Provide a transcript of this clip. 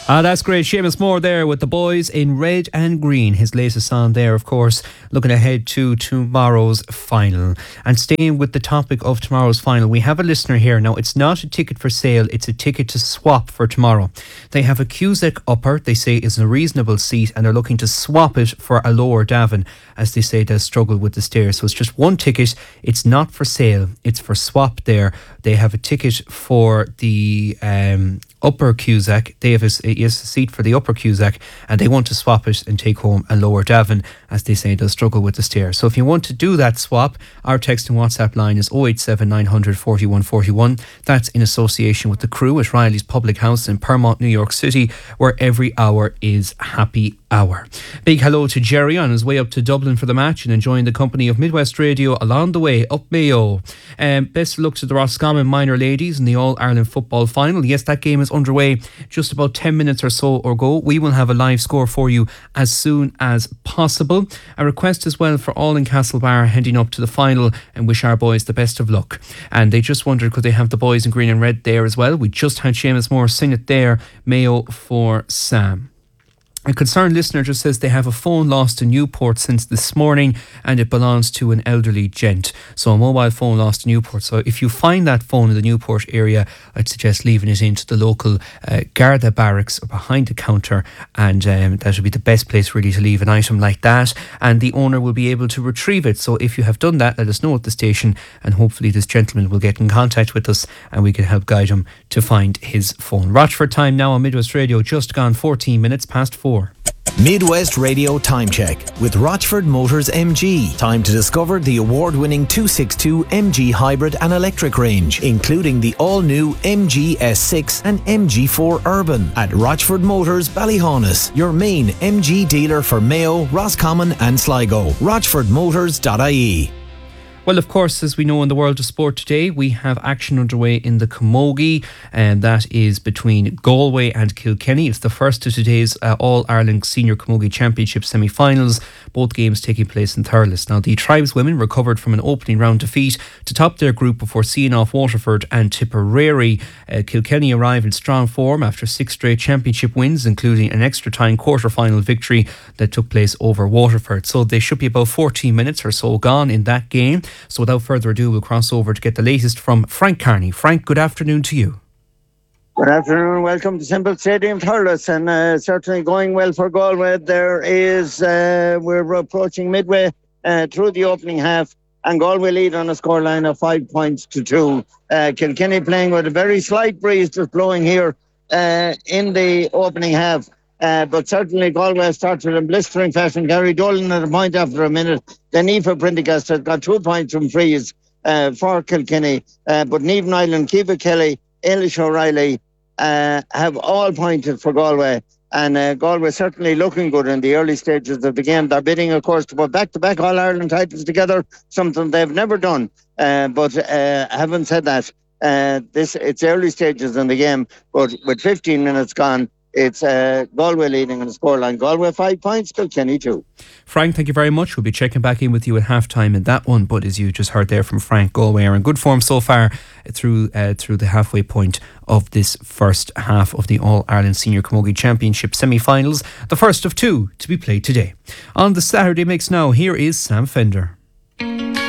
That's great. Seamus Moore there with the boys in red and green. His latest song there, of course, looking ahead to tomorrow's final. And staying with the topic of tomorrow's final, we have a listener here. Now, it's not a ticket for sale, it's a ticket to swap for tomorrow. They have a Cusack upper, they say is a reasonable seat, and they're looking to swap it for a lower Davin, as they say they'll struggle with the stairs. So it's just one ticket. It's not for sale, it's for swap there. They have a ticket for the upper Cusack. They have a seat for the upper Cusack, and they want to swap it and take home a lower Davin, as they say they'll struggle with the stairs. So if you want to do that swap, our text and WhatsApp line is 087 900 41 41. That's in association with the crew at Riley's Public House in Permont, New York City, where every hour is happy hour. Big hello to Jerry on his way up to Dublin for the match and enjoying the company of Midwest Radio along the way up Mayo. Best of luck to the Roscommon minor ladies in the All-Ireland football final. Yes, that game is underway just about 10 minutes or so ago. We will have a live score for you as soon as possible. A request as well for all in Castlebar heading up to the final, and wish our boys the best of luck. And they just wondered, could they have the boys in green and red there as well? We just had Seamus Moore sing it there, Mayo for Sam. A concerned listener just says they have a phone lost in Newport since this morning, and it belongs to an elderly gent. So a mobile phone lost in Newport. So if you find that phone in the Newport area, I'd suggest leaving it into the local Garda barracks or behind the counter, and that would be the best place really to leave an item like that, and the owner will be able to retrieve it. So if you have done that, let us know at the station, and hopefully this gentleman will get in contact with us and we can help guide him to find his phone. Rochford time now on Midwest Radio, just gone 14 minutes past 4. Midwest Radio Time Check with Rochford Motors MG. Time to discover the award-winning 262 MG hybrid and electric range, including the all-new MG S6 and MG4 Urban at Rochford Motors Ballyhaunis, your main MG dealer for Mayo, Roscommon and Sligo. RochfordMotors.ie. Well, of course, as we know in the world of sport today, we have action underway in the Camogie, and that is between Galway and Kilkenny. It's the first of today's All-Ireland Senior Camogie Championship semi-finals, both games taking place in Thurles. Now, the tribeswomen recovered from an opening round defeat to top their group before seeing off Waterford and Tipperary. Kilkenny arrived in strong form after 6 straight championship wins, including an extra-time quarter-final victory that took place over Waterford. So they should be about 14 minutes or so gone in that game. So without further ado, we'll cross over to get the latest from Frank Carney. Frank, good afternoon to you. Good afternoon. Welcome to Semple Stadium, Thurles, and certainly going well for Galway. There is, we're approaching midway through the opening half, and Galway lead on a scoreline of 5 points to 2. Kilkenny playing with a very slight breeze just blowing here in the opening half. But certainly Galway started in blistering fashion. Gary Dolan at a point after a minute. Then Aoife Prendergast had got 2 points from frees for Kilkenny. But Niamh Nyland, Kiva Kelly, Eilish O'Reilly have all pointed for Galway. And Galway certainly looking good in the early stages of the game. They're bidding, of course, to put back-to-back All-Ireland titles together, something they've never done. But having said that, it's early stages in the game. But with 15 minutes gone, it's Galway leading on the scoreline. Galway 5 points, Kilkenny 2. Frank, thank you very much. We'll be checking back in with you at half-time in that one. But as you just heard there from Frank, Galway are in good form so far through the halfway point of this first half of the All-Ireland Senior Camogie Championship semi-finals, the first of 2 to be played today. On the Saturday Mix now, here is Sam Fender.